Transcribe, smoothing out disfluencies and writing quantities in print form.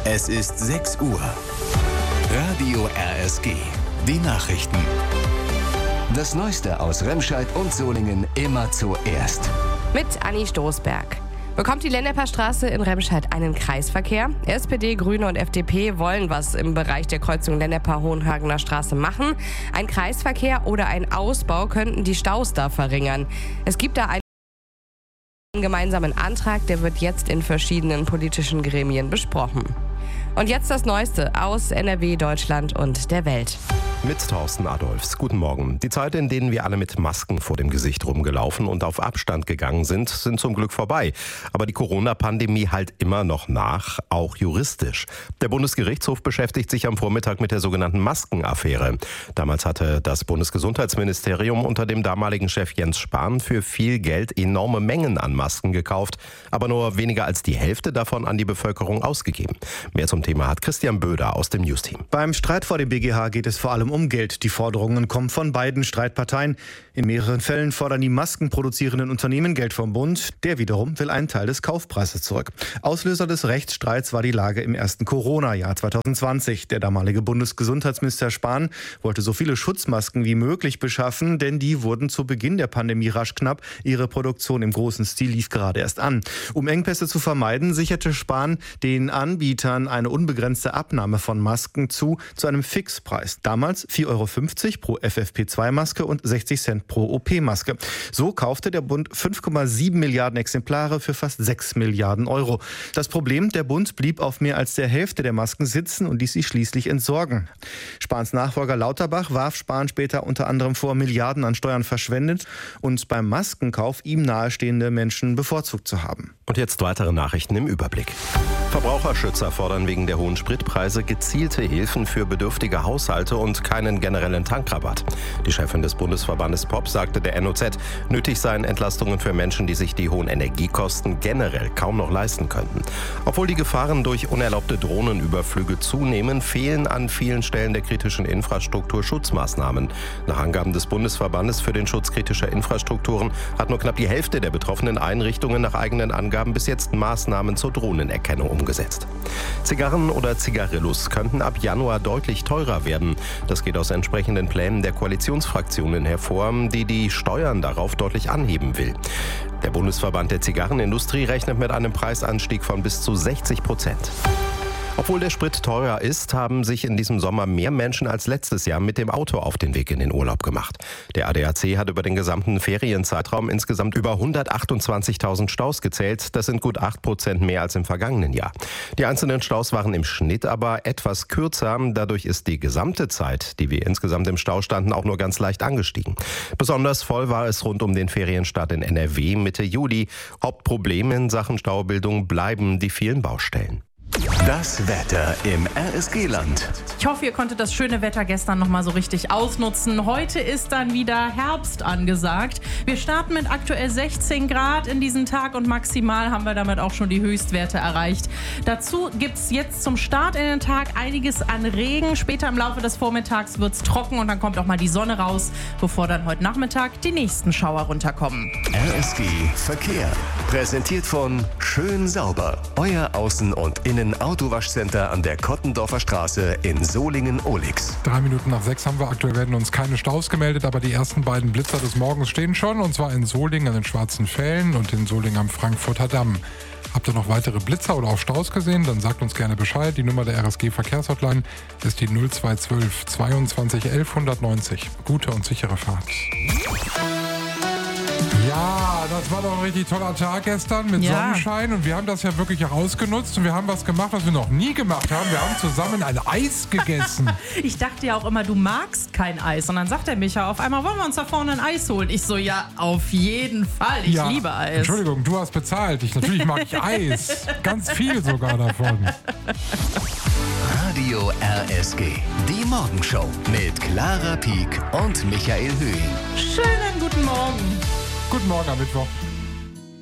Es ist 6 Uhr. Radio RSG. Die Nachrichten. Das Neueste aus Remscheid und Solingen immer zuerst. Mit Anni Stoßberg. Bekommt die Lenneper-Straße in Remscheid einen Kreisverkehr? SPD, Grüne und FDP wollen was im Bereich der Kreuzung Lenneper-Hohenhagener Straße machen. Ein Kreisverkehr oder ein Ausbau könnten die Staus da verringern. Es gibt da einen gemeinsamen Antrag, der wird jetzt in verschiedenen politischen Gremien besprochen. Und jetzt das Neueste aus NRW, Deutschland und der Welt. Mit Thorsten Adolfs. Guten Morgen. Die Zeit, in denen wir alle mit Masken vor dem Gesicht rumgelaufen und auf Abstand gegangen sind zum Glück vorbei. Aber die Corona-Pandemie halt immer noch nach, auch juristisch. Der Bundesgerichtshof beschäftigt sich am Vormittag mit der sogenannten Maskenaffäre. Damals hatte das Bundesgesundheitsministerium unter dem damaligen Chef Jens Spahn für viel Geld enorme Mengen an Masken gekauft, aber nur weniger als die Hälfte davon an die Bevölkerung ausgegeben. Mehr zum Thema hat Christian Böder aus dem News-Team. Beim Streit vor dem BGH geht es vor allem um Geld. Die Forderungen kommen von beiden Streitparteien. In mehreren Fällen fordern die maskenproduzierenden Unternehmen Geld vom Bund. Der wiederum will einen Teil des Kaufpreises zurück. Auslöser des Rechtsstreits war die Lage im ersten Corona-Jahr 2020. Der damalige Bundesgesundheitsminister Spahn wollte so viele Schutzmasken wie möglich beschaffen, denn die wurden zu Beginn der Pandemie rasch knapp. Ihre Produktion im großen Stil lief gerade erst an. Um Engpässe zu vermeiden, sicherte Spahn den Anbietern eine unbegrenzte Abnahme von Masken zu einem Fixpreis. Damals 4,50 € pro FFP2-Maske und 60 Cent pro OP-Maske. So kaufte der Bund 5,7 Milliarden Exemplare für fast 6 Milliarden Euro. Das Problem, der Bund blieb auf mehr als der Hälfte der Masken sitzen und ließ sie schließlich entsorgen. Spahns Nachfolger Lauterbach warf Spahn später unter anderem vor, Milliarden an Steuern verschwendet und beim Maskenkauf ihm nahestehende Menschen bevorzugt zu haben. Und jetzt weitere Nachrichten im Überblick. Verbraucherschützer fordern wegen der hohen Spritpreise gezielte Hilfen für bedürftige Haushalte und keinen generellen Tankrabatt. Die Chefin des Bundesverbandes POP sagte der NOZ, nötig seien Entlastungen für Menschen, die sich die hohen Energiekosten generell kaum noch leisten könnten. Obwohl die Gefahren durch unerlaubte Drohnenüberflüge zunehmen, fehlen an vielen Stellen der kritischen Infrastruktur Schutzmaßnahmen. Nach Angaben des Bundesverbandes für den Schutz kritischer Infrastrukturen hat nur knapp die Hälfte der betroffenen Einrichtungen nach eigenen Angaben bis jetzt Maßnahmen zur Drohnenerkennung umgesetzt. Zigarren oder Zigarillos könnten ab Januar deutlich teurer werden. Das geht aus entsprechenden Plänen der Koalitionsfraktionen hervor, die Steuern darauf deutlich anheben will. Der Bundesverband der Zigarrenindustrie rechnet mit einem Preisanstieg von bis zu 60%. Obwohl der Sprit teurer ist, haben sich in diesem Sommer mehr Menschen als letztes Jahr mit dem Auto auf den Weg in den Urlaub gemacht. Der ADAC hat über den gesamten Ferienzeitraum insgesamt über 128.000 Staus gezählt. Das sind gut 8% mehr als im vergangenen Jahr. Die einzelnen Staus waren im Schnitt aber etwas kürzer. Dadurch ist die gesamte Zeit, die wir insgesamt im Stau standen, auch nur ganz leicht angestiegen. Besonders voll war es rund um den Ferienstart in NRW Mitte Juli. Hauptproblem in Sachen Staubildung bleiben die vielen Baustellen. Das Wetter im RSG-Land. Ich hoffe, ihr konntet das schöne Wetter gestern noch mal so richtig ausnutzen. Heute ist dann wieder Herbst angesagt. Wir starten mit aktuell 16 Grad in diesen Tag und maximal haben wir damit auch schon die Höchstwerte erreicht. Dazu gibt es jetzt zum Start in den Tag einiges an Regen. Später im Laufe des Vormittags wird es trocken und dann kommt auch mal die Sonne raus, bevor dann heute Nachmittag die nächsten Schauer runterkommen. RSG Verkehr. Präsentiert von Schön Sauber. Euer Außen- und Innen-Autowaschcenter an der Kottendorfer Straße in Solingen-Ohlix. 6:03 haben wir. Aktuell werden uns keine Staus gemeldet, aber die ersten beiden Blitzer des Morgens stehen schon. Und zwar in Solingen an den Schwarzen Fällen und in Solingen am Frankfurter Damm. Habt ihr noch weitere Blitzer oder auch Staus gesehen? Dann sagt uns gerne Bescheid. Die Nummer der RSG Verkehrshotline ist die 0212 22 11 190. Gute und sichere Fahrt. Ja, das war doch ein richtig toller Tag gestern mit Sonnenschein und wir haben das ja wirklich auch ausgenutzt und wir haben was gemacht, was wir noch nie gemacht haben. Wir haben zusammen ein Eis gegessen. Ich dachte ja auch immer, du magst kein Eis und dann sagt der Micha auf einmal, wollen wir uns da vorne ein Eis holen? Ich so, ja, auf jeden Fall, ich liebe Eis. Entschuldigung, du hast bezahlt. Natürlich mag ich Eis. Ganz viel sogar davon. Radio RSG. Die Morgenshow mit Clara Pieck und Michael Höhing. Schönen guten Morgen. Guten Morgen am Mittwoch.